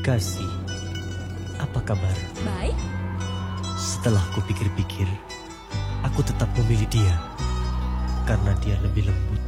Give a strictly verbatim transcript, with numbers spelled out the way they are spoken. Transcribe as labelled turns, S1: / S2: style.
S1: Kekasih, apa kabar?
S2: Baik.
S1: Setelah kupikir-pikir, aku tetap memilih dia. Karena dia lebih lembut,